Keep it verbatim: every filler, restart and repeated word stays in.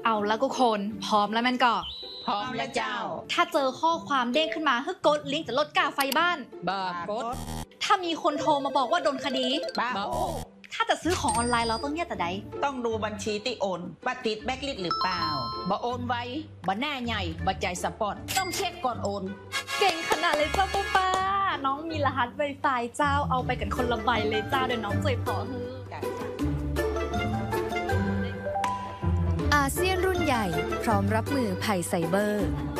เอาแล้วก็คนพร้อมแล้วมันก็พร้อมแล้วเจ้าถ้าเจอข้อความเด้งขึ้นมาให้กดลิงก์จะลดค่าไฟบ้านบากดถ้ามีคนโทรมาบอกว่าโดนคดีบ้าบาโอ้ถ้าจะซื้อของออนไลน์เราต้องเนี่ยแต่ใดต้องดูบัญชีที่โอนว่าติดแบล็คลิสต์หรือเปล่าบ่โอนไวบ่หน้าใหญ่บ่ใจสปอร์ตต้องเช็คก่อนโอนเก่งขนาดเลยเจ้าป้าป้าน้องมีรหัสไวไฟเจ้าเอาไปกันคนละใบเลยเจ้าเดี๋ยวน้องใจพอฮืออาเซียนรุ่นใหญ่พร้อมรับมือภัยไซเบอร์